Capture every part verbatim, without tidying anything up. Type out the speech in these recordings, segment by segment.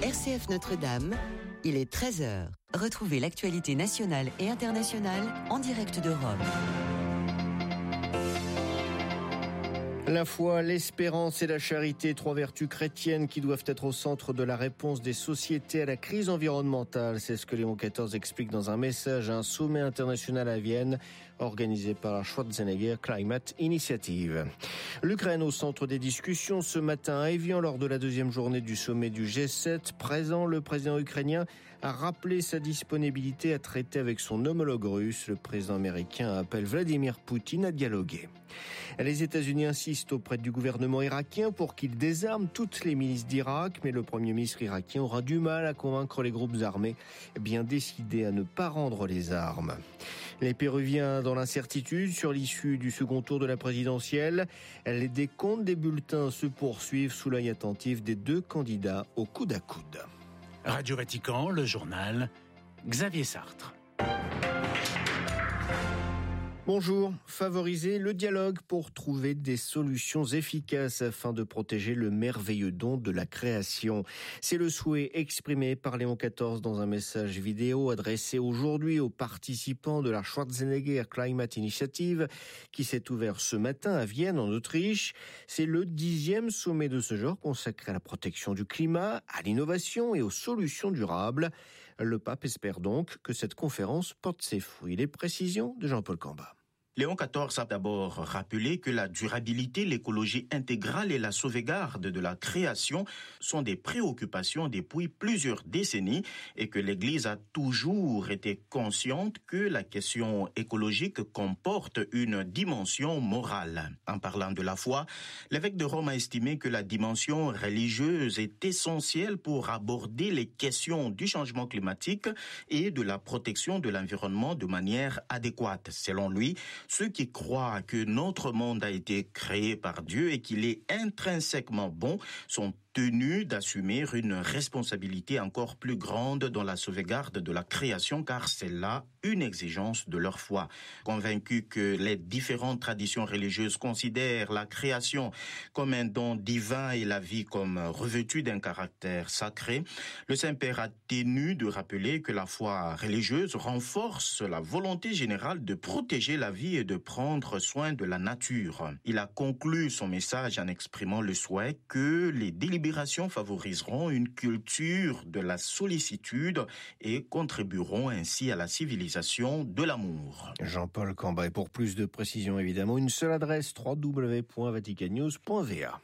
R C F Notre-Dame, il est treize heures. Retrouvez l'actualité nationale et internationale en direct de Rome. La foi, l'espérance et la charité, trois vertus chrétiennes qui doivent être au centre de la réponse des sociétés à la crise environnementale. C'est ce que Léon quatorze explique dans un message à un sommet international à Vienne, organisé par la Schwarzenegger Climate Initiative. L'Ukraine au centre des discussions ce matin à Évian lors de la deuxième journée du sommet du G sept. Présent, le président ukrainien a rappelé sa disponibilité à traiter avec son homologue russe. Le président américain appelle Vladimir Poutine à dialoguer. Les États-Unis insistent auprès du gouvernement irakien pour qu'il désarme toutes les milices d'Irak, mais le premier ministre irakien aura du mal à convaincre les groupes armés bien décidés à ne pas rendre les armes. Les Péruviens dans l'incertitude sur l'issue du second tour de la présidentielle. Les décomptes des bulletins se poursuivent sous l'œil attentif des deux candidats au coude à coude. Radio Vatican, le journal, Xavier Sartre. Bonjour, favoriser le dialogue pour trouver des solutions efficaces afin de protéger le merveilleux don de la création. C'est le souhait exprimé par Léon quatorze dans un message vidéo adressé aujourd'hui aux participants de la Schwarzenegger Climate Initiative qui s'est ouvert ce matin à Vienne en Autriche. C'est le dixième sommet de ce genre consacré à la protection du climat, à l'innovation et aux solutions durables. Le pape espère donc que cette conférence porte ses fruits. Les précisions de Jean-Paul Camba. Léon quatorze a d'abord rappelé que la durabilité, l'écologie intégrale et la sauvegarde de la création sont des préoccupations depuis plusieurs décennies et que l'Église a toujours été consciente que la question écologique comporte une dimension morale. En parlant de la foi, l'évêque de Rome a estimé que la dimension religieuse est essentielle pour aborder les questions du changement climatique et de la protection de l'environnement de manière adéquate. Selon lui, ceux qui croient que notre monde a été créé par Dieu et qu'il est intrinsèquement bon sont tenus d'assumer une responsabilité encore plus grande dans la sauvegarde de la création, car c'est là une exigence de leur foi. Convaincus que les différentes traditions religieuses considèrent la création comme un don divin et la vie comme revêtue d'un caractère sacré, le Saint-Père a tenu de rappeler que la foi religieuse renforce la volonté générale de protéger la vie et de prendre soin de la nature. Il a conclu son message en exprimant le souhait que les délibérations favoriseront une culture de la sollicitude et contribueront ainsi à la civilisation de l'amour. Jean-Paul Camba. Et pour plus de précisions, évidemment, une seule adresse, w w w point vatican news point v a.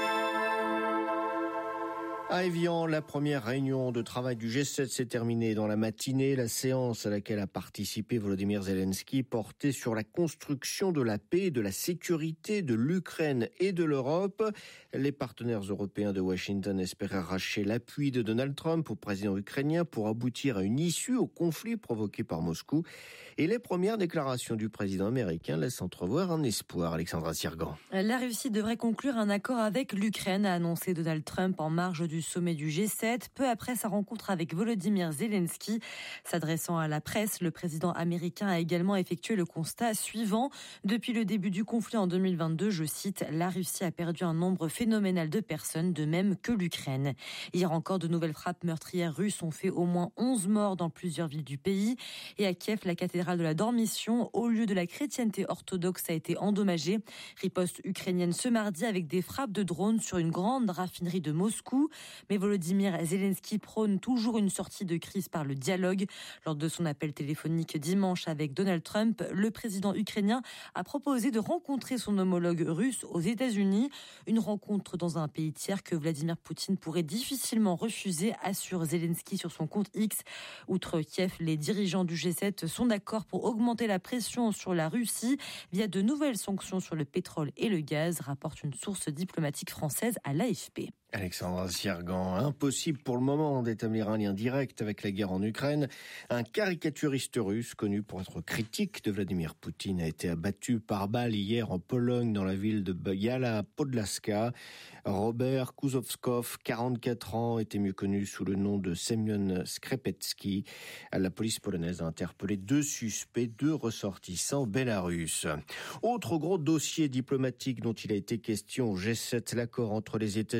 À Évian, la première réunion de travail du G sept s'est terminée dans la matinée. La séance à laquelle a participé Volodymyr Zelensky portait sur la construction de la paix et de la sécurité de l'Ukraine et de l'Europe. Les partenaires européens de Washington espéraient arracher l'appui de Donald Trump au président ukrainien pour aboutir à une issue au conflit provoqué par Moscou. Et les premières déclarations du président américain laissent entrevoir un espoir. Alexandra Sirgan. La Russie devrait conclure un accord avec l'Ukraine, a annoncé Donald Trump en marge du sommet du G sept, peu après sa rencontre avec Volodymyr Zelensky. S'adressant à la presse, le président américain a également effectué le constat suivant. Depuis le début du conflit en deux mille vingt-deux, je cite, « La Russie a perdu un nombre phénoménal de personnes, de même que l'Ukraine. » Hier encore, de nouvelles frappes meurtrières russes ont fait au moins onze morts dans plusieurs villes du pays. Et à Kiev, la cathédrale de la Dormition, au lieu de la chrétienté orthodoxe, a été endommagée. Riposte ukrainienne ce mardi avec des frappes de drones sur une grande raffinerie de Moscou. Mais Volodymyr Zelensky prône toujours une sortie de crise par le dialogue. Lors de son appel téléphonique dimanche avec Donald Trump, le président ukrainien a proposé de rencontrer son homologue russe aux États-Unis. Une rencontre dans un pays tiers que Vladimir Poutine pourrait difficilement refuser, assure Zelensky sur son compte X. Outre Kiev, les dirigeants du G sept sont d'accord pour augmenter la pression sur la Russie via de nouvelles sanctions sur le pétrole et le gaz, rapporte une source diplomatique française à l'A F P. Alexandra Sirgan, impossible pour le moment d'établir un lien direct avec la guerre en Ukraine. Un caricaturiste russe connu pour être critique de Vladimir Poutine a été abattu par balle hier en Pologne dans la ville de Biała Podlaska. Robert Kuzowskow, quarante-quatre ans, était mieux connu sous le nom de Semyon Skrepecki. La police polonaise a interpellé deux suspects, deux ressortissants belarusses. Autre gros dossier diplomatique dont il a été question au G sept, l'accord entre les États-Unis et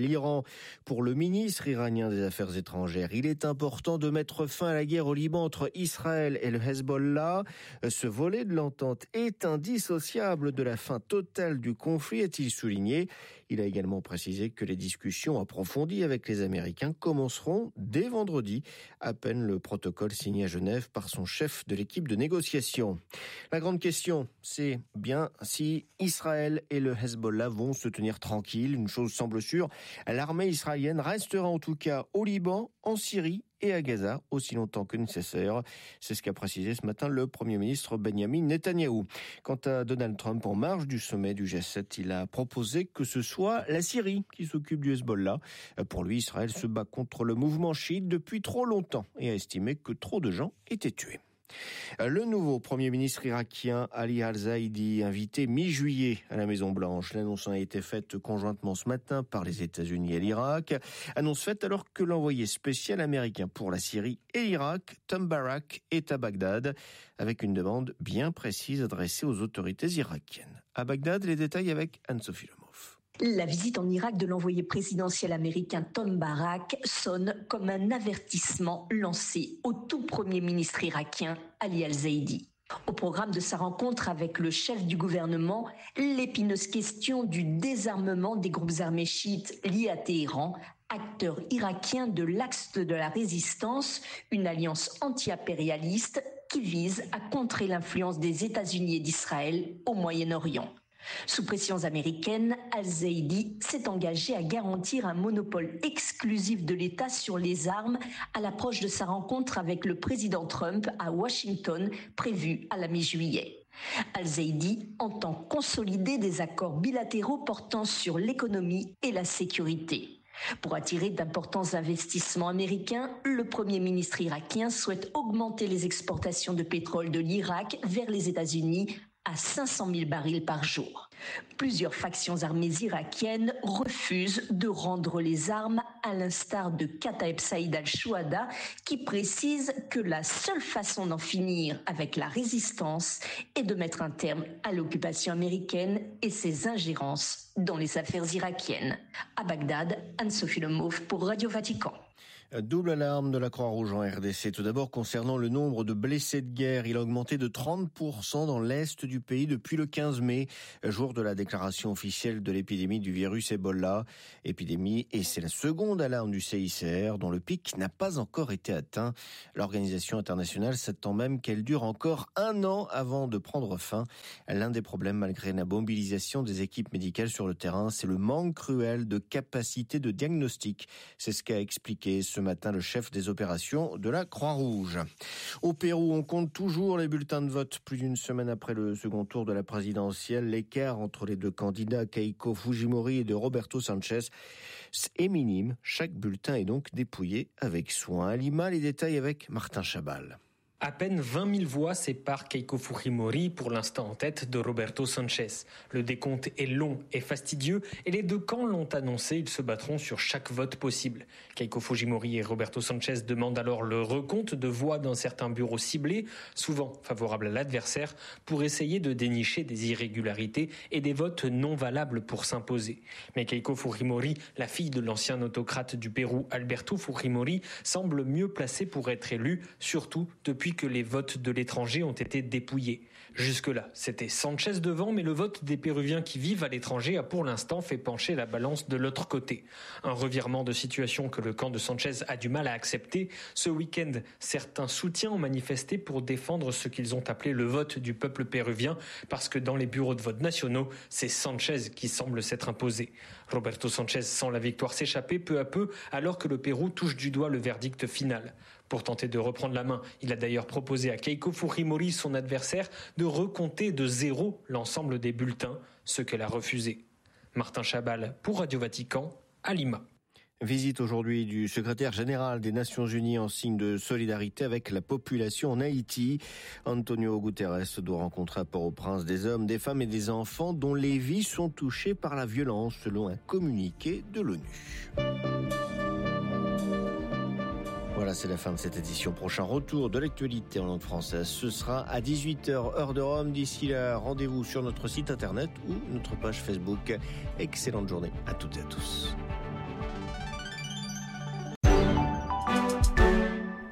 l'Iran. Pour le ministre iranien des Affaires étrangères, il est important de mettre fin à la guerre au Liban entre Israël et le Hezbollah. Ce volet de l'entente est indissociable de la fin totale du conflit, a-t-il souligné. Il a également précisé que les discussions approfondies avec les Américains commenceront dès vendredi, à peine le protocole signé à Genève par son chef de l'équipe de négociation. La grande question, c'est bien si Israël et le Hezbollah vont se tenir tranquilles. Une chose semble sûre, l'armée israélienne restera en tout cas au Liban, en Syrie et à Gaza aussi longtemps que nécessaire. C'est ce qu'a précisé ce matin le Premier ministre Benjamin Netanyahou. Quant à Donald Trump, en marge du sommet du G sept, il a proposé que ce soit la Syrie qui s'occupe du Hezbollah. Pour lui, Israël se bat contre le mouvement chiite depuis trop longtemps et a estimé que trop de gens étaient tués. Le nouveau Premier ministre irakien Ali Al-Zaidi, invité mi-juillet à la Maison-Blanche. L'annonce a été faite conjointement ce matin par les États-Unis et l'Irak. Annonce faite alors que l'envoyé spécial américain pour la Syrie et l'Irak, Tom Barak, est à Bagdad, avec une demande bien précise adressée aux autorités irakiennes. À Bagdad, les détails avec Anne-Sophie Lemov. La visite en Irak de l'envoyé présidentiel américain Tom Barak sonne comme un avertissement lancé au tout premier ministre irakien Ali Al-Zaidi. Au programme de sa rencontre avec le chef du gouvernement, l'épineuse question du désarmement des groupes armés chiites liés à Téhéran, acteur irakien de l'Axe de la Résistance, une alliance anti-impérialiste qui vise à contrer l'influence des États-Unis et d'Israël au Moyen-Orient. Sous pressions américaines, Al-Zaidi s'est engagé à garantir un monopole exclusif de l'État sur les armes à l'approche de sa rencontre avec le président Trump à Washington, prévue à la mi-juillet. Al-Zaidi entend consolider des accords bilatéraux portant sur l'économie et la sécurité. Pour attirer d'importants investissements américains, le Premier ministre irakien souhaite augmenter les exportations de pétrole de l'Irak vers les États-Unis à cinq cent mille barils par jour. Plusieurs factions armées irakiennes refusent de rendre les armes, à l'instar de Kataeb Saïd al-Chouhada, qui précise que la seule façon d'en finir avec la résistance est de mettre un terme à l'occupation américaine et ses ingérences dans les affaires irakiennes. À Bagdad, Anne-Sophie Lemov pour Radio Vatican. Double alarme de la Croix-Rouge en R D C. Tout d'abord, concernant le nombre de blessés de guerre, il a augmenté de trente pour cent dans l'est du pays depuis le quinze mai, jour de la déclaration officielle de l'épidémie du virus Ebola. Épidémie, et c'est la seconde alarme du C I C R, dont le pic n'a pas encore été atteint. L'organisation internationale s'attend même qu'elle dure encore un an avant de prendre fin. L'un des problèmes, malgré la mobilisation des équipes médicales sur le terrain, c'est le manque cruel de capacité de diagnostic. C'est ce qu'a expliqué ce matin le chef des opérations de la Croix-Rouge. Au Pérou, on compte toujours les bulletins de vote. Plus d'une semaine après le second tour de la présidentielle, l'écart entre les deux candidats, Keiko Fujimori et de Roberto Sanchez, est minime. Chaque bulletin est donc dépouillé avec soin. À Lima, les détails avec Martin Chabal. À peine vingt mille voix séparent Keiko Fujimori, pour l'instant en tête, de Roberto Sanchez. Le décompte est long et fastidieux et les deux camps l'ont annoncé, ils se battront sur chaque vote possible. Keiko Fujimori et Roberto Sanchez demandent alors le recompte de voix dans certains bureaux ciblés, souvent favorables à l'adversaire, pour essayer de dénicher des irrégularités et des votes non valables pour s'imposer. Mais Keiko Fujimori, la fille de l'ancien autocrate du Pérou Alberto Fujimori, semble mieux placée pour être élue, surtout depuis que les votes de l'étranger ont été dépouillés. Jusque-là, c'était Sanchez devant, mais le vote des Péruviens qui vivent à l'étranger a pour l'instant fait pencher la balance de l'autre côté. Un revirement de situation que le camp de Sanchez a du mal à accepter. Ce week-end, certains soutiens ont manifesté pour défendre ce qu'ils ont appelé le vote du peuple péruvien, parce que dans les bureaux de vote nationaux, c'est Sanchez qui semble s'être imposé. Roberto Sanchez sent la victoire s'échapper peu à peu, alors que le Pérou touche du doigt le verdict final. Pour tenter de reprendre la main, il a d'ailleurs proposé à Keiko Fujimori, son adversaire, de recompter de zéro l'ensemble des bulletins, ce qu'elle a refusé. Martin Chabal pour Radio Vatican, à Lima. Visite aujourd'hui du secrétaire général des Nations Unies en signe de solidarité avec la population en Haïti. Antonio Guterres doit rencontrer à Port-au-Prince des hommes, des femmes et des enfants dont les vies sont touchées par la violence, selon un communiqué de l'ONU. Voilà, c'est la fin de cette édition. Prochain retour de l'actualité en langue française. Ce sera à dix-huit heures, heure de Rome. D'ici là, rendez-vous sur notre site internet ou notre page Facebook. Excellente journée à toutes et à tous.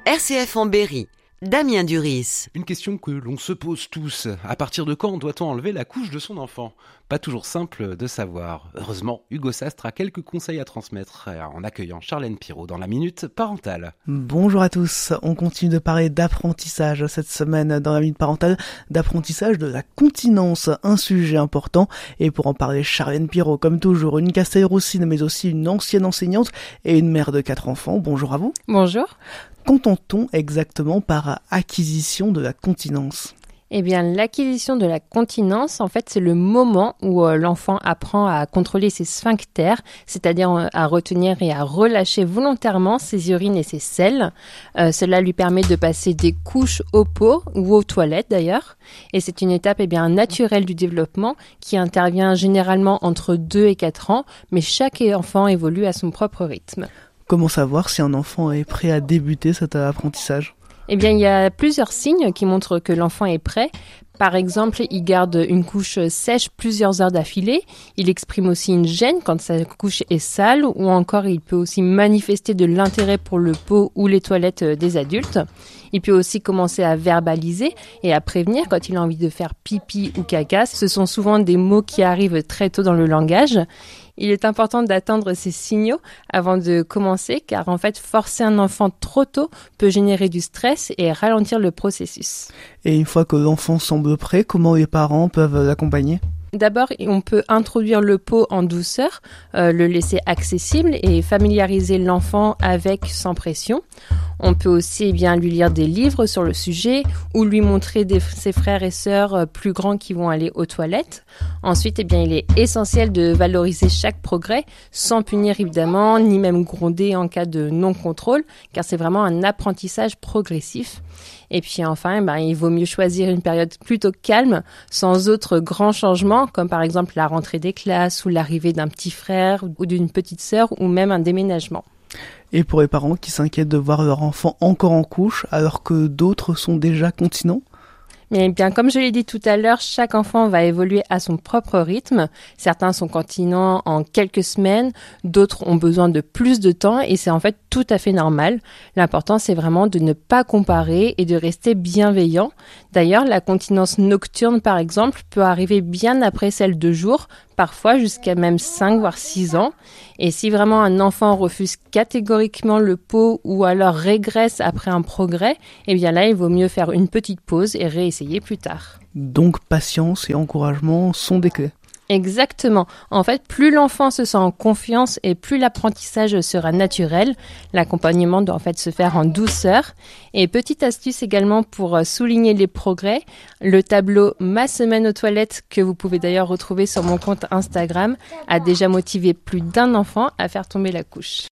R C F en Berry, Damien Duris. Une question que l'on se pose tous. À partir de quand doit-on enlever la couche de son enfant ? Pas toujours simple de savoir. Heureusement, Hugo Sastre a quelques conseils à transmettre en accueillant Charlène Pirot dans la Minute Parentale. Bonjour à tous. On continue de parler d'apprentissage cette semaine dans la Minute Parentale, d'apprentissage de la continence, un sujet important. Et pour en parler, Charlène Pirot, comme toujours, une Castelroussine, mais aussi une ancienne enseignante et une mère de quatre enfants. Bonjour à vous. Bonjour. Qu'entend-on exactement par acquisition de la continence ? Eh bien, l'acquisition de la continence, en fait, c'est le moment où euh, l'enfant apprend à contrôler ses sphincters, c'est-à-dire euh, à retenir et à relâcher volontairement ses urines et ses selles. Euh, cela lui permet de passer des couches au pot ou aux toilettes d'ailleurs. Et c'est une étape eh bien, naturelle du développement qui intervient généralement entre deux et quatre ans, mais chaque enfant évolue à son propre rythme. Comment savoir si un enfant est prêt à débuter cet apprentissage ? Eh bien, il y a plusieurs signes qui montrent que l'enfant est prêt. Par exemple, il garde une couche sèche plusieurs heures d'affilée. Il exprime aussi une gêne quand sa couche est sale, ou encore il peut aussi manifester de l'intérêt pour le pot ou les toilettes des adultes. Il peut aussi commencer à verbaliser et à prévenir quand il a envie de faire pipi ou caca. Ce sont souvent des mots qui arrivent très tôt dans le langage. Il est important d'attendre ces signaux avant de commencer, car en fait, forcer un enfant trop tôt peut générer du stress et ralentir le processus. Et une fois que l'enfant semble prêt, comment les parents peuvent l'accompagner ? D'abord, on peut introduire le pot en douceur, euh, le laisser accessible et familiariser l'enfant avec sans pression. On peut aussi eh bien, lui lire des livres sur le sujet ou lui montrer des, ses frères et sœurs plus grands qui vont aller aux toilettes. Ensuite, eh bien, il est essentiel de valoriser chaque progrès sans punir évidemment, ni même gronder en cas de non-contrôle, car c'est vraiment un apprentissage progressif. Et puis enfin, ben, il vaut mieux choisir une période plutôt calme, sans autres grands changements, comme par exemple la rentrée des classes ou l'arrivée d'un petit frère ou d'une petite sœur ou même un déménagement. Et pour les parents qui s'inquiètent de voir leur enfant encore en couche alors que d'autres sont déjà continents ? Mais bien, comme je l'ai dit tout à l'heure, chaque enfant va évoluer à son propre rythme. Certains sont continents en quelques semaines, d'autres ont besoin de plus de temps et c'est en fait tout à fait normal. L'important, c'est vraiment de ne pas comparer et de rester bienveillant. D'ailleurs, la continence nocturne, par exemple, peut arriver bien après celle de jour, parfois jusqu'à même cinq voire six ans. Et si vraiment un enfant refuse catégoriquement le pot ou alors régresse après un progrès, eh bien là, il vaut mieux faire une petite pause et réessayer plus tard. Donc patience et encouragement sont des clés. Exactement. En fait, plus l'enfant se sent en confiance et plus l'apprentissage sera naturel. L'accompagnement doit en fait se faire en douceur. Et petite astuce également pour souligner les progrès, le tableau Ma semaine aux toilettes, que vous pouvez d'ailleurs retrouver sur mon compte Instagram, a déjà motivé plus d'un enfant à faire tomber la couche.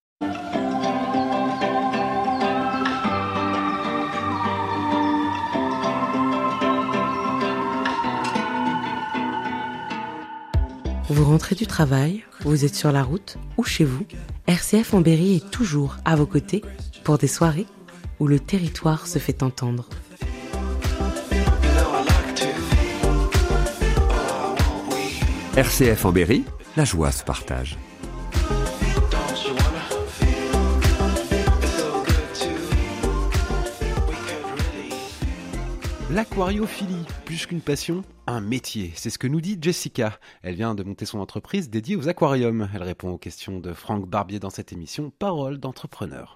Vous rentrez du travail, vous êtes sur la route ou chez vous, R C F en Berry est toujours à vos côtés pour des soirées où le territoire se fait entendre. R C F en Berry, la joie se partage. L'aquariophilie, plus qu'une passion, un métier. C'est ce que nous dit Jessica. Elle vient de monter son entreprise dédiée aux aquariums. Elle répond aux questions de Franck Barbier dans cette émission Parole d'entrepreneur.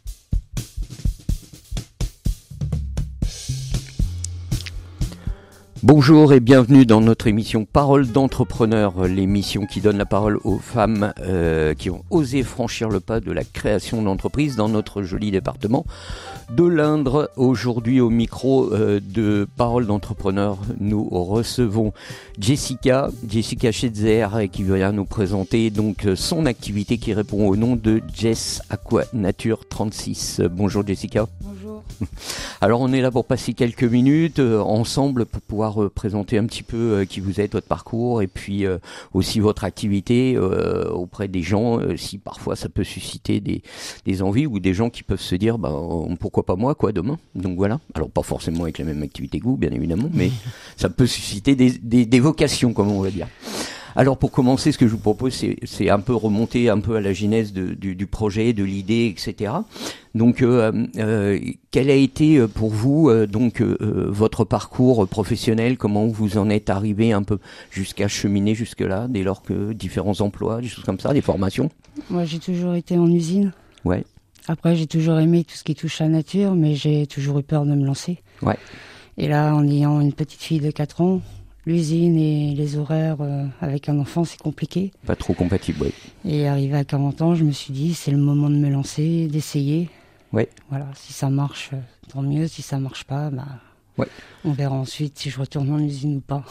Bonjour et bienvenue dans notre émission Parole d'entrepreneur, l'émission qui donne la parole aux femmes euh, qui ont osé franchir le pas de la création d'entreprise dans notre joli département de l'Indre. Aujourd'hui au micro euh, de Parole d'entrepreneur, nous recevons Jessica, Jessica Schetzer qui vient nous présenter donc son activité qui répond au nom de Jess Aqua Nature trente-six. Bonjour Jessica. Bonjour. Alors on est là pour passer quelques minutes euh, ensemble pour pouvoir euh, présenter un petit peu euh, qui vous êtes, votre parcours et puis euh, aussi votre activité euh, auprès des gens, euh, si parfois ça peut susciter des, des envies ou des gens qui peuvent se dire bah, euh, pourquoi pas moi quoi demain. Donc voilà, alors pas forcément avec la même activité que vous bien évidemment, mais ça peut susciter des, des, des vocations comme on va dire. Alors pour commencer, ce que je vous propose, c'est, c'est un peu remonter un peu à la genèse de, du, du projet, de l'idée, et cetera. Donc, euh, euh, quel a été pour vous euh, donc euh, votre parcours professionnel? Comment vous en êtes arrivé un peu jusqu'à cheminer jusque-là, dès lors que différents emplois, des choses comme ça, des formations? Moi, j'ai toujours été en usine. Ouais. Après, j'ai toujours aimé tout ce qui touche à la nature, mais j'ai toujours eu peur de me lancer. Ouais. Et là, en ayant une petite fille de quatre ans, l'usine et les horaires euh, avec un enfant, c'est compliqué. Pas trop compatible, oui. Et arrivé à quarante ans, je me suis dit, c'est le moment de me lancer, d'essayer. Ouais. Voilà, si ça marche, tant mieux. Si ça marche pas, bah, ouais. on verra ensuite si je retourne en usine ou pas.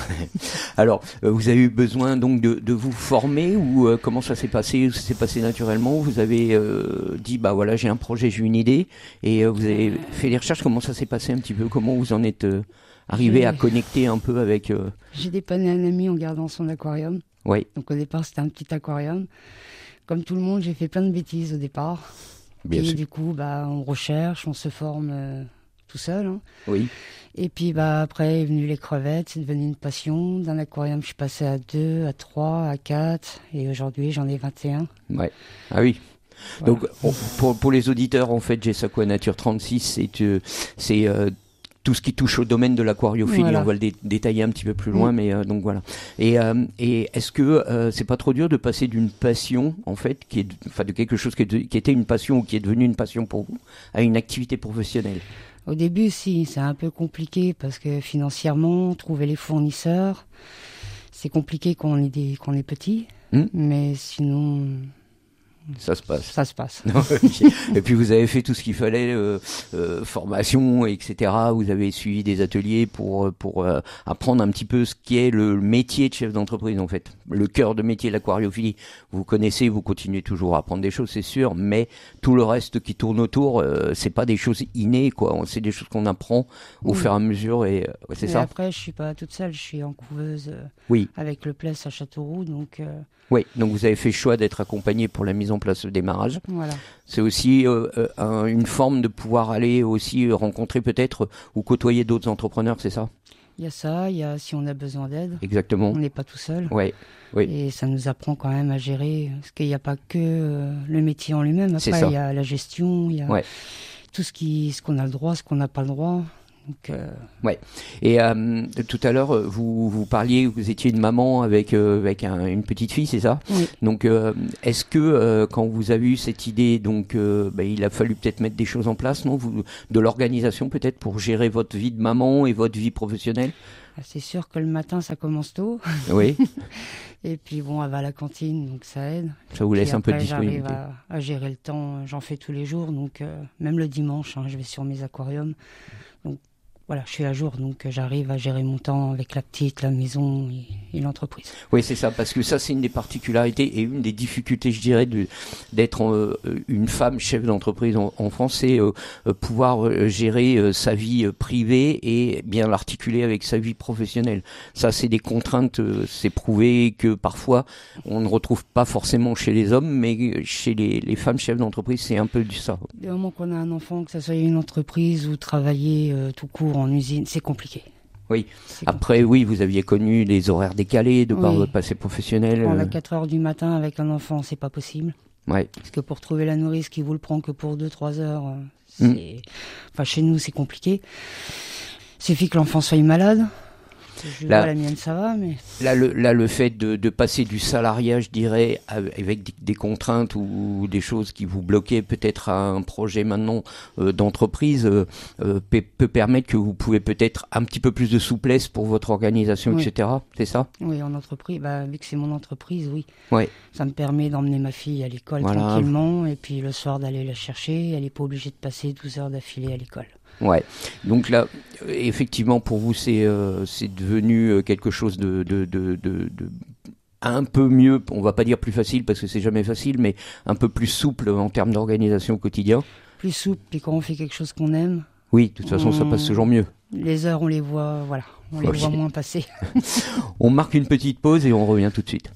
Alors, euh, vous avez eu besoin donc de, de vous former ou euh, comment ça s'est passé? Ça s'est passé naturellement? Vous avez euh, dit, bah voilà, j'ai un projet, j'ai une idée, et euh, vous avez fait les recherches. Comment ça s'est passé un petit peu? Comment vous en êtes euh, arrivé j'ai... à connecter un peu avec euh... J'ai dépanné un ami en gardant son aquarium. Oui. Donc au départ, c'était un petit aquarium. Comme tout le monde, j'ai fait plein de bêtises au départ. Bien et sûr. Du coup, bah, on recherche, on se forme euh, tout seul. Hein. Oui. Et puis bah, après est venu les crevettes, c'est devenu une passion. D'un aquarium, je suis passé à deux, à trois, à quatre, et aujourd'hui j'en ai vingt et un. Ouais. Ah oui. Voilà. Donc on, pour, pour les auditeurs, en fait, Jessaco Nature trente-six, c'est, euh, c'est euh, tout ce qui touche au domaine de l'aquariophilie. Voilà. On va le dé- détailler un petit peu plus loin, mmh. mais euh, donc voilà. Et, euh, et est-ce que euh, c'est pas trop dur de passer d'une passion, en fait, qui est, enfin, de quelque chose qui, est de, qui était une passion ou qui est devenu une passion pour vous, à une activité professionnelle? Au début, si, c'est un peu compliqué parce que financièrement, trouver les fournisseurs, c'est compliqué quand on est, des, quand on est petit, mmh. mais sinon... Ça se passe. Ça se passe. Et puis vous avez fait tout ce qu'il fallait, euh, euh, formation, et cetera. Vous avez suivi des ateliers pour pour euh, apprendre un petit peu ce qui est le métier de chef d'entreprise, en fait, le cœur de métier de l'aquariophilie. Vous connaissez, vous continuez toujours à apprendre des choses, c'est sûr, mais tout le reste qui tourne autour, euh, c'est pas des choses innées, quoi. C'est des choses qu'on apprend au oui. fur et à mesure, et euh, c'est mais ça. Après, je suis pas toute seule, je suis en couveuse euh, oui. avec le Pless à Châteauroux, donc. Euh... Oui, donc vous avez fait le choix d'être accompagné pour la mise en place au démarrage. Voilà. C'est aussi euh, un, une forme de pouvoir aller aussi rencontrer peut-être ou côtoyer d'autres entrepreneurs, c'est ça? Il y a ça, il y a si on a besoin d'aide. Exactement. On n'est pas tout seul. Ouais, oui. Et ça nous apprend quand même à gérer, parce qu'il n'y a pas que euh, le métier en lui-même. Après, il y a la gestion, il y a ouais. tout ce, qui, ce qu'on a le droit, ce qu'on n'a pas le droit. Donc, euh... Ouais. Et euh, tout à l'heure, vous vous parliez, vous étiez une maman avec euh, avec un, une petite fille, c'est ça? Oui. Donc, euh, est-ce que euh, quand vous avez eu cette idée, donc, euh, bah, il a fallu peut-être mettre des choses en place, non? Vous, de l'organisation peut-être pour gérer votre vie de maman et votre vie professionnelle? C'est sûr que le matin, ça commence tôt. Oui. Et puis bon, elle va à la cantine, donc ça aide. Ça vous laisse puis un après, peu de disponibilité. J'arrive à, à gérer le temps, j'en fais tous les jours, donc euh, même le dimanche, hein, je vais sur mes aquariums. Donc voilà, je suis à jour, donc j'arrive à gérer mon temps avec la petite, la maison et, et l'entreprise. Oui, c'est ça, parce que ça, c'est une des particularités et une des difficultés, je dirais, de, d'être euh, une femme chef d'entreprise en, en France, c'est euh, pouvoir euh, gérer euh, sa vie euh, privée et bien l'articuler avec sa vie professionnelle. Ça, c'est des contraintes, euh, c'est prouvé que parfois, on ne retrouve pas forcément chez les hommes, mais chez les, les femmes chefs d'entreprise, c'est un peu du ça. Du moment qu'on a un enfant, que ça soit une entreprise ou travailler euh, tout court en usine, c'est compliqué. Oui. C'est Après, compliqué. Oui, vous aviez connu les horaires décalés de par oui. votre passé professionnel. On a quatre heures du matin avec un enfant, c'est pas possible. Ouais. Parce que pour trouver la nourrice qui vous le prend que pour deux trois heures, c'est... Mmh. Enfin, chez nous, c'est compliqué. Il suffit que l'enfant soit malade. Je là, vois, la mienne, ça va, mais... Là, le, là, le fait de, de passer du salariat, je dirais, avec des, des contraintes ou des choses qui vous bloquaient peut-être à un projet maintenant euh, d'entreprise, euh, peut, peut permettre que vous pouvez peut-être un petit peu plus de souplesse pour votre organisation, oui. et cetera. C'est ça? Oui, en entreprise, bah, vu que c'est mon entreprise, oui. Ouais. Ça me permet d'emmener ma fille à l'école voilà. tranquillement, et puis le soir d'aller la chercher. Elle n'est pas obligée de passer douze heures d'affilée à l'école. Ouais, donc là, effectivement, pour vous, c'est euh, c'est devenu quelque chose de, de, de, de, de un peu mieux, on va pas dire plus facile parce que c'est jamais facile, mais un peu plus souple en termes d'organisation au quotidien. Plus souple, puis quand on fait quelque chose qu'on aime. Oui, de toute façon, on... ça passe toujours mieux. Les heures, on les voit, voilà, on les okay. voit moins passer. On marque une petite pause et on revient tout de suite.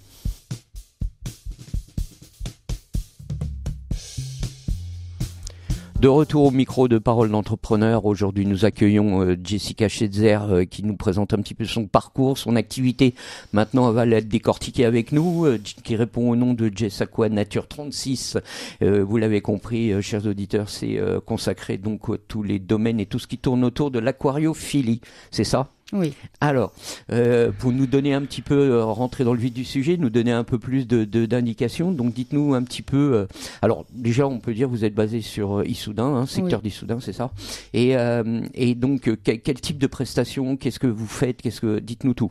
De retour au micro de Parole d'entrepreneur, aujourd'hui nous accueillons euh, Jessica Schetzer euh, qui nous présente un petit peu son parcours, son activité. Maintenant elle va la décortiquer avec nous, euh, qui répond au nom de Jess Aqua Nature trente-six. Euh, vous l'avez compris, euh, chers auditeurs, c'est euh, consacré donc à tous les domaines et tout ce qui tourne autour de l'aquariophilie, c'est ça ? Oui. Alors, euh, pour nous donner un petit peu, euh, rentrer dans le vif du sujet, nous donner un peu plus de, de, d'indications, donc dites-nous un petit peu, euh, alors déjà on peut dire vous êtes basé sur euh, Issoudun, hein, secteur oui. d'Issoudun, c'est ça, et, euh, et donc euh, quel, quel type de prestations, qu'est-ce que vous faites, qu'est-ce que, dites-nous tout.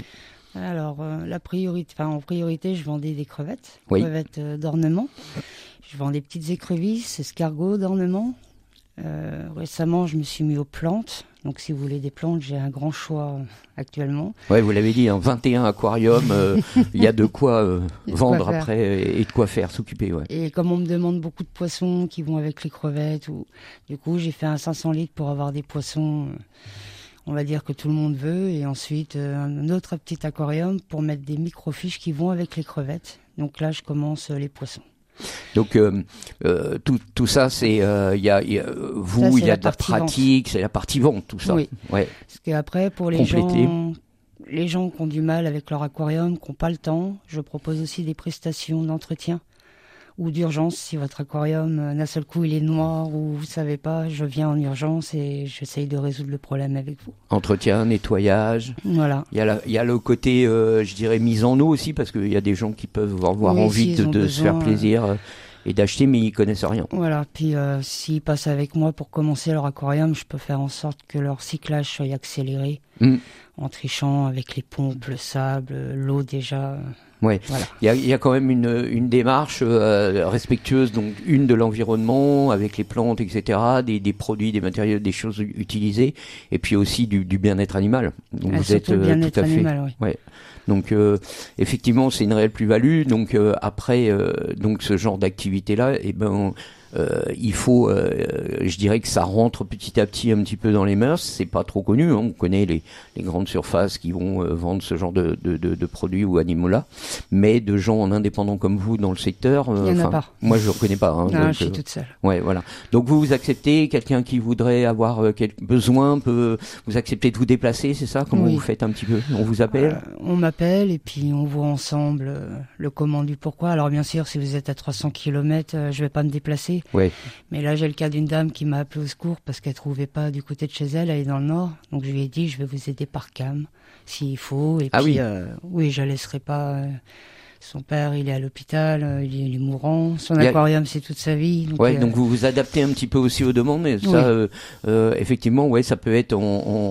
Alors, euh, la priorité, enfin, en priorité, je vendais des crevettes, oui. crevettes euh, d'ornement, je vends des petites écrevisses, escargots d'ornement. Euh, récemment, je me suis mis aux plantes. Donc, si vous voulez des plantes, j'ai un grand choix euh, actuellement. Ouais, vous l'avez dit, hein, vingt et un aquariums, il euh, y a de quoi euh, vendre quoi après et, et de quoi faire, s'occuper. Ouais. Et comme on me demande beaucoup de poissons qui vont avec les crevettes, ou, du coup, j'ai fait un cinq cents litres pour avoir des poissons, euh, on va dire que tout le monde veut. Et ensuite, euh, un autre petit aquarium pour mettre des microfiches qui vont avec les crevettes. Donc là, je commence euh, les poissons. Donc euh, euh, tout, tout ça, c'est il euh, y a, y a vous, il y a de la pratique, vente. C'est la partie vente, tout ça. Oui. Ouais. Parce qu'après, pour les Compléter. gens, les gens qui ont du mal avec leur aquarium, qui n'ont pas le temps, je propose aussi des prestations d'entretien ou d'urgence. Si votre aquarium, d'un seul coup, il est noir ou vous savez pas, je viens en urgence et j'essaye de résoudre le problème avec vous. Entretien, nettoyage. Voilà. Il y a la, il y a le côté, euh, je dirais, mise en eau aussi, parce qu'il y a des gens qui peuvent avoir oui, envie de, de besoin, se faire plaisir euh, et d'acheter, mais ils connaissent rien. Voilà. Puis euh, s'ils passent avec moi pour commencer leur aquarium, je peux faire en sorte que leur cyclage soit accéléré mmh. en trichant avec les pompes, le sable, l'eau déjà. Ouais, voilà. Il y a, il y a quand même une, une démarche euh, respectueuse, donc une de l'environnement avec les plantes, et cetera, des, des produits, des matériaux, des choses utilisées, et puis aussi du, du bien-être animal. Donc ah, vous êtes euh, tout à fait. Animal, oui. Ouais. Donc euh, effectivement, c'est une réelle plus-value. Donc euh, après, euh, donc ce genre d'activité-là, eh ben. Euh, il faut, euh, je dirais que ça rentre petit à petit un petit peu dans les mœurs. C'est pas trop connu, hein. On connaît les, les grandes surfaces qui vont euh, vendre ce genre de, de, de, de produits ou animaux-là, mais de gens en indépendant comme vous dans le secteur, euh, il y en a pas. Moi je ne reconnais pas. Hein, non, donc, je suis euh, toute seule. Ouais, voilà. Donc vous vous acceptez, quelqu'un qui voudrait avoir euh, quel besoin peut vous accepter de vous déplacer, c'est ça? Comment oui. vous faites un petit peu? On vous appelle? euh, On m'appelle et puis on voit ensemble euh, le comment du pourquoi. Alors bien sûr, si vous êtes à trois cents kilomètres, euh, je vais pas me déplacer. Ouais. Mais là, j'ai le cas d'une dame qui m'a appelé au secours parce qu'elle trouvait pas du côté de chez elle, elle est dans le nord. Donc je lui ai dit, je vais vous aider par cam, s'il faut. Et ah puis, oui, euh, oui, je la laisserai pas. Euh, son père, il est à l'hôpital, euh, il, est, il est mourant. Son a... aquarium, c'est toute sa vie. Donc, ouais, euh... donc vous vous adaptez un petit peu aussi aux demandes. Et ça, oui. euh, euh, effectivement, ouais, ça peut être en,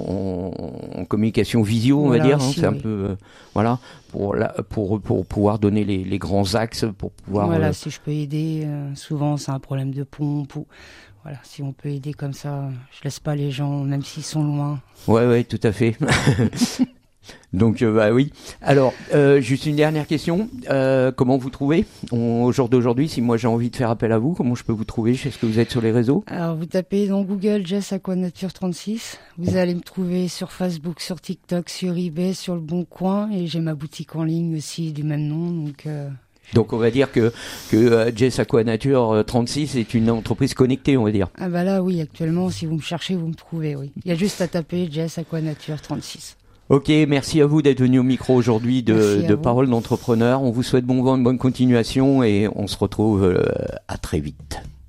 en, en, en communication visio, on voilà va dire. Aussi, hein, c'est oui. un peu, euh, voilà, pour, la, pour pour pouvoir donner les, les grands axes, pour pouvoir. Voilà, euh... si je peux aider. Euh, souvent, c'est un problème de pompe ou. Voilà, si on peut aider comme ça, je laisse pas les gens, même s'ils sont loin. Ouais, ouais, tout à fait. Donc, euh, bah oui. Alors, euh, juste une dernière question. Euh, comment vous trouvez on, au jour d'aujourd'hui? Si moi j'ai envie de faire appel à vous, comment je peux vous trouver? Est-ce que vous êtes sur les réseaux? Alors, vous tapez dans Google Jess Aqua Nature trente-six. Vous allez me trouver sur Facebook, sur TikTok, sur eBay, sur Le Bon Coin. Et j'ai ma boutique en ligne aussi du même nom. Donc, euh, donc on va dire que, que euh, Jess Aqua Nature trente-six est une entreprise connectée, on va dire. Ah bah là, oui, actuellement, si vous me cherchez, vous me trouvez, oui. Il y a juste à taper Jess Aqua Nature trente-six. Ok, merci à vous d'être venu au micro aujourd'hui de, de Parole d'entrepreneur. On vous souhaite bon vent, une bonne continuation et on se retrouve euh, à très vite.